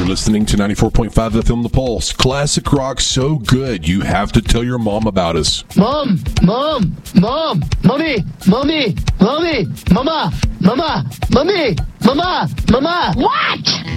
listening to 94.5 FM The Pulse. Classic rock so good, you have to tell your mom about us. Mom, mommy, mama, mama. What?